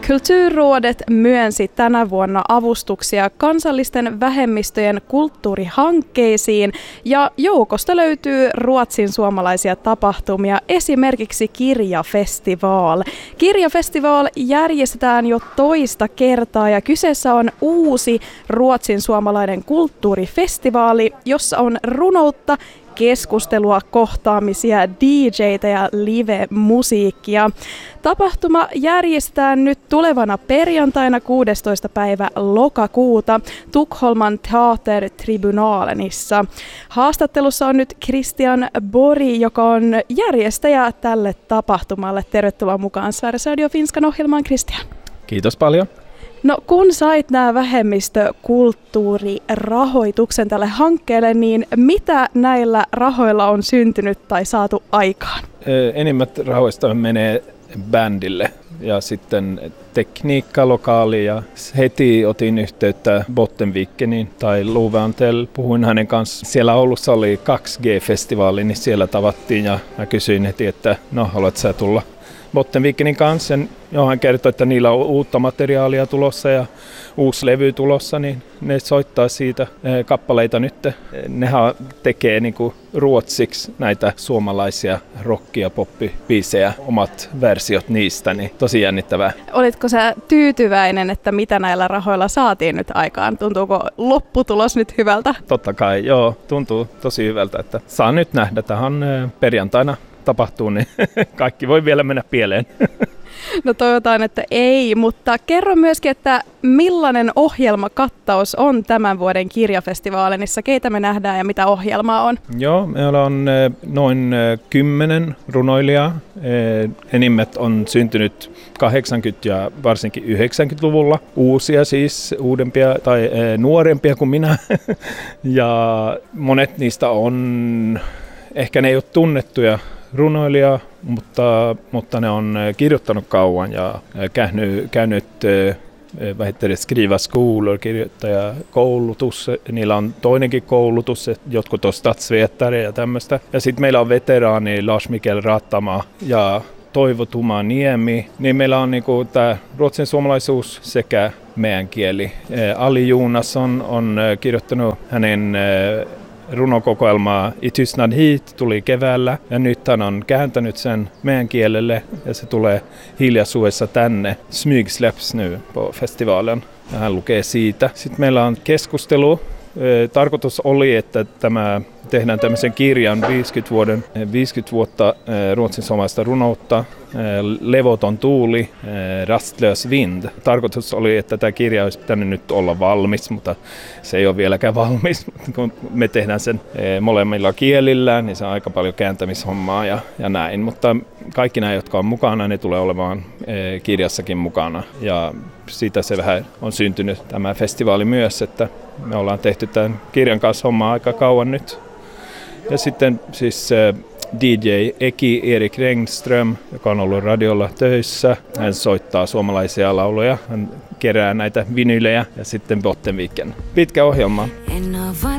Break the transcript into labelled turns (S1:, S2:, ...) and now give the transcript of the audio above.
S1: Kulturrådet myönsi tänä vuonna avustuksia kansallisten vähemmistöjen kulttuurihankkeisiin ja joukosta löytyy ruotsin suomalaisia tapahtumia, esimerkiksi Kirjafestival. Kirjafestival järjestetään jo toista kertaa ja kyseessä on uusi ruotsin suomalainen kulttuurifestivaali, jossa on runoutta, keskustelua, kohtaamisia, DJ:tä ja live-musiikkia. Tapahtuma järjestetään nyt tulevana perjantaina 16. päivä lokakuuta Tukholman Teatertribunalenissa. Haastattelussa on nyt Christian Borg, joka on järjestäjä tälle tapahtumalle. Tervetuloa mukaan Sveriges Radio Finskan ohjelmaan, Christian.
S2: Kiitos paljon.
S1: No kun sait nämä vähemmistökulttuurirahoituksen tälle hankkeelle, niin mitä näillä rahoilla on syntynyt tai saatu aikaan?
S2: Enimmät rahoista menee bändille ja sitten tekniikka, lokaali ja heti otin yhteyttä Bottenvikeniin tai Luvantel. Puhuin hänen kanssa. Siellä Oulussa oli 2G-festivaali, niin siellä tavattiin ja mä kysyin heti, että no haluatko sä tulla Bottenvikenin kanssa. Hän kertoi, että niillä on uutta materiaalia tulossa ja uusi levy tulossa, niin ne soittaa siitä kappaleita nyt. Nehän tekee niinku ruotsiksi näitä suomalaisia rock- ja poppibiisejä, omat versiot niistä, niin tosi jännittävää.
S1: Olitko sä tyytyväinen, että mitä näillä rahoilla saatiin nyt aikaan? Tuntuuko lopputulos nyt hyvältä?
S2: Totta kai, joo, tuntuu tosi hyvältä, että saa nyt nähdä. Tähän perjantaina tapahtuu, niin kaikki voi vielä mennä pieleen.
S1: No toivotaan, että ei, mutta kerro myöskin, että millainen ohjelmakattaus on tämän vuoden kirjafestivaalissa, keitä me nähdään ja mitä ohjelmaa on?
S2: Joo, meillä on noin 10 runoilijaa. Enimmät on syntynyt 80- ja varsinkin 90-luvulla. Uusia siis, uudempia tai nuorempia kuin minä. Ja monet niistä on, ehkä ne ei ole tunnettuja runoilija, mutta ne on kirjoittanut kauan ja käynyt skriva skolor, kirjoittajakoulutus. Niillä on toinenkin koulutus, jotkut on statsvetare ja tämmöistä. Ja sitten meillä on veteraani Lars-Mikael Rattama ja Toivo Niemi. Niin meillä on niinku tämä ruotsin suomalaisuus sekä meidän kieli. Ali Jonas on kirjoittanut hänen runokokoelmaa I tystnad hit tuli keväällä ja nyt hän on kääntänyt sen meidän kielelle ja se tulee hiljaisuudessa tänne. Smygsläpps nu på festivalen ja hän lukee siitä. Sitten meillä on keskustelu. Tarkoitus oli, että tehdään tämmöisen kirjan 50 vuotta ruotsin suomalaista runoutta, Levoton tuuli, Rastlös vind. Tarkoitus oli, että tämä kirja olisi pitänyt nyt olla valmis, mutta se ei ole vieläkään valmis. Kun me tehdään sen molemmilla kielillä, niin se on aika paljon kääntämishommaa ja näin. Mutta kaikki nämä, jotka on mukana, ne tulee olemaan kirjassakin mukana. Ja siitä se vähän on syntynyt tämä festivaali myös, että me ollaan tehty tämän kirjan kanssa hommaa aika kauan nyt. Ja sitten siis DJ Eki Erik Rengström, joka on ollut radiolla töissä. Hän soittaa suomalaisia lauluja, hän kerää näitä vinylejä ja sitten Bottenviken. Pitkä ohjelma.